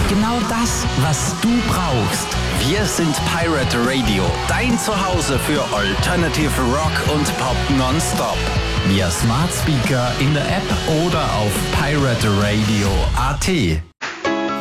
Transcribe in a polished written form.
Genau das, was du brauchst. Wir sind Pirate Radio, dein Zuhause für Alternative Rock und Pop nonstop. Via Smart Speaker, in der App oder auf pirateradio.at.